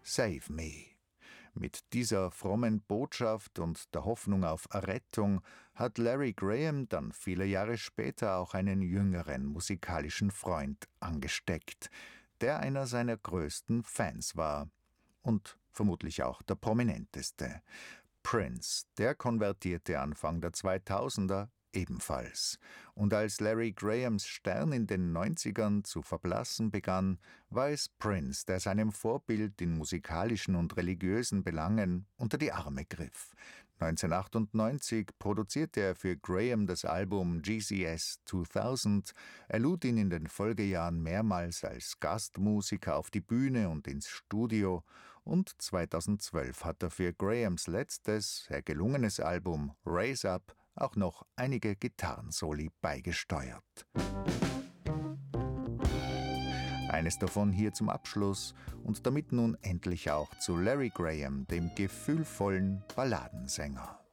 Save Me. Mit dieser frommen Botschaft und der Hoffnung auf Errettung hat Larry Graham dann viele Jahre später auch einen jüngeren musikalischen Freund angesteckt, der einer seiner größten Fans war und vermutlich auch der prominenteste. Prince, der konvertierte Anfang der 2000er ebenfalls. Und als Larry Grahams Stern in den 90ern zu verblassen begann, war es Prince, der seinem Vorbild in musikalischen und religiösen Belangen unter die Arme griff. 1998 produzierte er für Graham das Album GCS 2000, er lud ihn in den Folgejahren mehrmals als Gastmusiker auf die Bühne und ins Studio und 2012 hat er für Grahams letztes, sehr gelungenes Album Raise Up auch noch einige Gitarrensoli beigesteuert. Eines davon hier zum Abschluss und damit nun endlich auch zu Larry Graham, dem gefühlvollen Balladensänger.